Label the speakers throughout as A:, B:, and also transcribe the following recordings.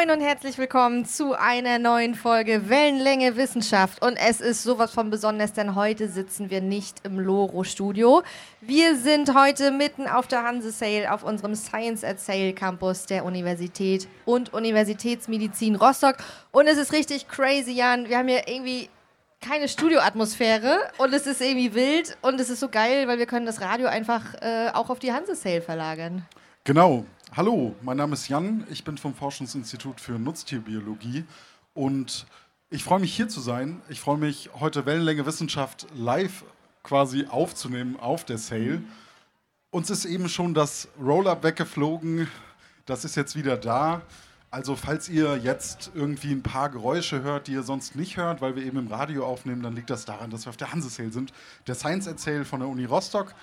A: Moin und herzlich willkommen zu einer neuen Folge Wellenlänge Wissenschaft. Und es ist sowas von besonders, denn heute sitzen wir nicht im Loro-Studio. Wir sind heute mitten auf der Hanse-Sale auf unserem Science at Sale Campus der Universität und Universitätsmedizin Rostock. Und es ist richtig crazy, Jan. Wir haben hier irgendwie keine Studioatmosphäre und es ist irgendwie wild und es ist so geil, weil wir können das Radio einfach auch auf die Hanse-Sale verlagern.
B: Genau. Hallo, mein Name ist Jan, ich bin vom Forschungsinstitut für Nutztierbiologie und ich freue mich hier zu sein. Ich freue mich, heute Wellenlänge Wissenschaft live quasi aufzunehmen auf der Sale. Uns ist eben schon das Roll-Up weggeflogen, das ist jetzt wieder da. Also falls ihr jetzt irgendwie ein paar Geräusche hört, die ihr sonst nicht hört, weil wir eben im Radio aufnehmen, dann liegt das daran, dass wir auf der Hanse-Sale sind, der Science at Sale von der Uni Rostock.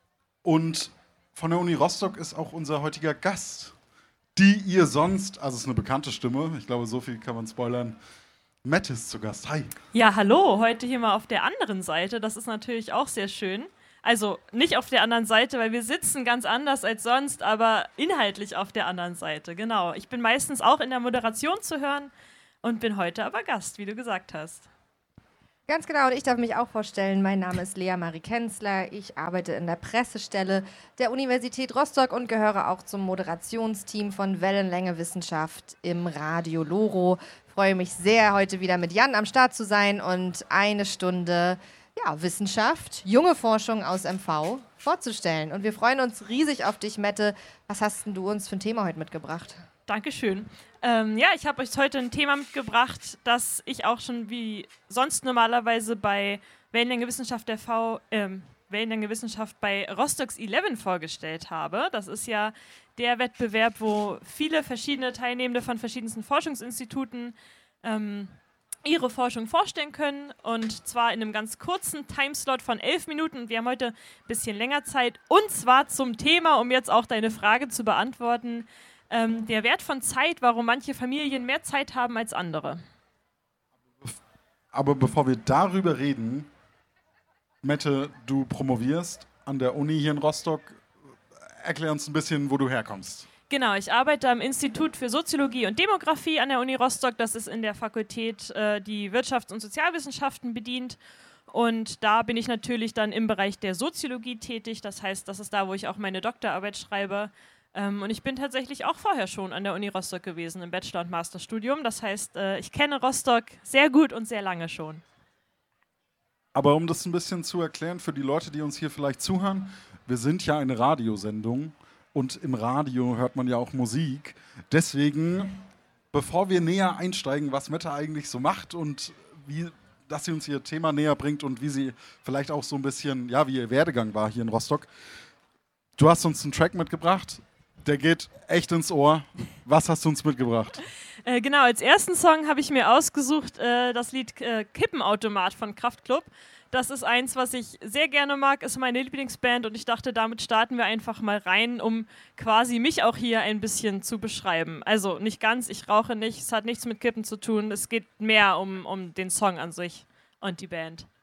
B: Und von der Uni Rostock ist auch unser heutiger Gast, die ihr sonst, also es ist eine bekannte Stimme, ich glaube, so viel kann man spoilern, Mette ist zu Gast. Hi.
C: Ja, hallo, heute hier mal auf der anderen Seite, das ist natürlich auch sehr schön. Also nicht auf der anderen Seite, weil wir sitzen ganz anders als sonst, aber inhaltlich auf der anderen Seite, genau. Ich bin meistens auch in der Moderation zu hören und bin heute aber Gast, wie du gesagt hast.
A: Ganz genau, und ich darf mich auch vorstellen, mein Name ist Lea Marie Kenzler, ich arbeite in der Pressestelle der Universität Rostock und gehöre auch zum Moderationsteam von Wellenlänge Wissenschaft im Radio Loro. Freue mich sehr, heute wieder mit Jan am Start zu sein und eine Stunde Wissenschaft, junge Forschung aus MV vorzustellen. Und wir freuen uns riesig auf dich, Mette. Was hast denn du uns für ein Thema heute mitgebracht?
C: Dankeschön. Ich habe euch heute ein Thema mitgebracht, das ich auch schon wie sonst normalerweise bei Wellenlänge Wissenschaft Wellenlänge Wissenschaft bei Rostocks 11 vorgestellt habe. Das ist ja der Wettbewerb, wo viele verschiedene Teilnehmende von verschiedensten Forschungsinstituten ihre Forschung vorstellen können, und zwar in einem ganz kurzen Timeslot von 11 Minuten. Wir haben heute ein bisschen länger Zeit, und zwar zum Thema, um jetzt auch deine Frage zu beantworten, der Wert von Zeit, warum manche Familien mehr Zeit haben als andere.
B: Aber bevor wir darüber reden, Mette, du promovierst an der Uni hier in Rostock. Erklär uns ein bisschen, wo du herkommst.
C: Genau, ich arbeite am Institut für Soziologie und Demografie an der Uni Rostock. Das ist in der Fakultät, die Wirtschafts- und Sozialwissenschaften bedient. Und da bin ich natürlich dann im Bereich der Soziologie tätig. Das heißt, das ist da, wo ich auch meine Doktorarbeit schreibe. Und ich bin tatsächlich auch vorher schon an der Uni Rostock gewesen, im Bachelor- und Masterstudium. Das heißt, ich kenne Rostock sehr gut und sehr lange schon.
B: Aber um das ein bisschen zu erklären für die Leute, die uns hier vielleicht zuhören, wir sind ja eine Radiosendung. Und im Radio hört man ja auch Musik. Deswegen, bevor wir näher einsteigen, was Mette eigentlich so macht und dass sie uns ihr Thema näher bringt und wie sie vielleicht auch so ein bisschen, wie ihr Werdegang war hier in Rostock. Du hast uns einen Track mitgebracht, der geht echt ins Ohr. Was hast du uns mitgebracht?
C: Genau, als ersten Song habe ich mir ausgesucht das Lied Kippenautomat von Kraftklub. Das ist eins, was ich sehr gerne mag, ist meine Lieblingsband, und ich dachte, damit starten wir einfach mal rein, um quasi mich auch hier ein bisschen zu beschreiben. Also nicht ganz, ich rauche nicht, es hat nichts mit Kippen zu tun, es geht mehr um den Song an sich und die Band.